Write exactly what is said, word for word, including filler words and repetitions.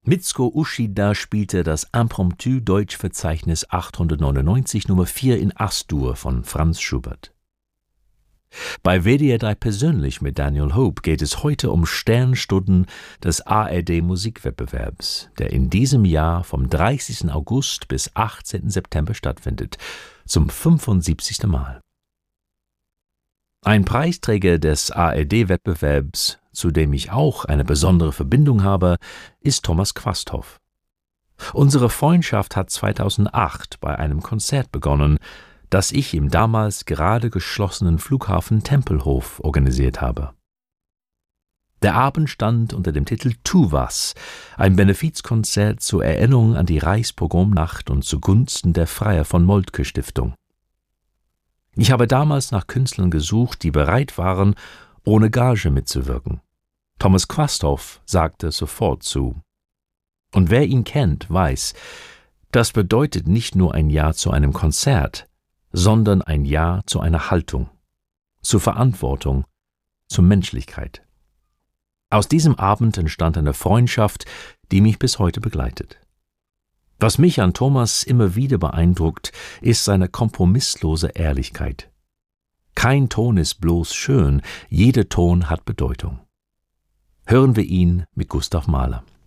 Mitsuko Uchida spielte das Impromptu-Deutschverzeichnis achthundertneunundneunzig Nummer vier in As-Dur von Franz Schubert. Bei W D R drei persönlich mit Daniel Hope geht es heute um Sternstunden des A R D-Musikwettbewerbs, der in diesem Jahr vom dreißigsten August bis achtzehnten September stattfindet, zum fünfundsiebzigsten Mal. Ein Preisträger des A R D-Wettbewerbs, zu dem ich auch eine besondere Verbindung habe, ist Thomas Quasthoff. Unsere Freundschaft hat zweitausendacht bei einem Konzert begonnen, das ich im damals gerade geschlossenen Flughafen Tempelhof organisiert habe. Der Abend stand unter dem Titel Tu was, ein Benefizkonzert zur Erinnerung an die Reichspogromnacht und zugunsten der Freier von Moltke Stiftung. Ich habe damals nach Künstlern gesucht, die bereit waren, ohne Gage mitzuwirken. Thomas Quasthoff sagte sofort zu. Und wer ihn kennt, weiß, das bedeutet nicht nur ein Ja zu einem Konzert, sondern ein Ja zu einer Haltung, zur Verantwortung, zur Menschlichkeit. Aus diesem Abend entstand eine Freundschaft, die mich bis heute begleitet. Was mich an Thomas immer wieder beeindruckt, ist seine kompromisslose Ehrlichkeit. Kein Ton ist bloß schön, jeder Ton hat Bedeutung. Hören wir ihn mit Gustav Mahler.